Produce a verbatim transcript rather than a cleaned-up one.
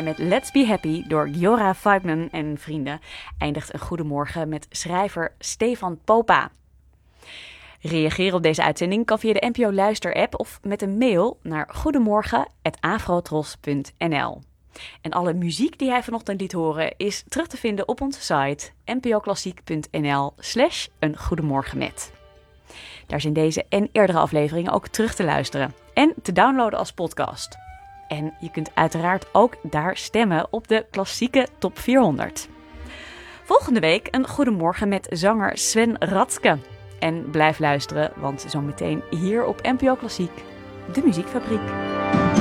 met Let's Be Happy door Giora Feigman en vrienden eindigt een goedemorgen met schrijver Stefan Popa. Reageren op deze uitzending kan via de N P O Luister app of met een mail naar goedemorgen apenstaartje afrotros punt n l. En alle muziek die hij vanochtend liet horen is terug te vinden op onze site npoklassiek punt n l slash een goedemorgen met. Daar zijn deze en eerdere afleveringen ook terug te luisteren en te downloaden als podcast. En je kunt uiteraard ook daar stemmen op de klassieke top vierhonderd. Volgende week een goedemorgen met zanger Sven Radske. En blijf luisteren, want zometeen hier op N P O Klassiek, de Muziekfabriek.